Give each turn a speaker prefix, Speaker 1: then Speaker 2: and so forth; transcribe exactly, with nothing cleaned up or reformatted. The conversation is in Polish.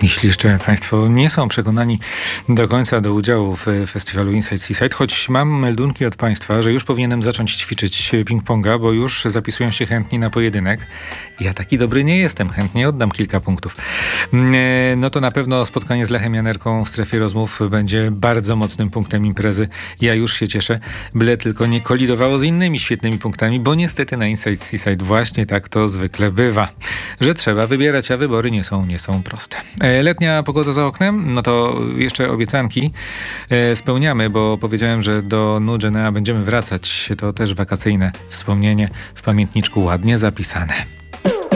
Speaker 1: Jeśli jeszcze Państwo nie są przekonani do końca do udziału w festiwalu Inside Seaside, choć mam meldunki od Państwa, że już powinienem zacząć ćwiczyć ping-ponga, bo już zapisują się chętni na pojedynek. Ja taki dobry nie jestem, chętnie oddam kilka punktów. No to na pewno spotkanie z Lechem Janerką w strefie rozmów będzie bardzo mocnym punktem imprezy. Ja już się cieszę, byle tylko nie kolidowało z innymi świetnymi punktami, bo niestety na Inside Seaside właśnie tak to zwykle bywa, że trzeba wybierać, a wybory nie są, nie są proste. Letnia pogoda za oknem, no to jeszcze obiecanki e, spełniamy, bo powiedziałem, że do Nudżenea będziemy wracać. To też wakacyjne wspomnienie w pamiętniczku ładnie zapisane.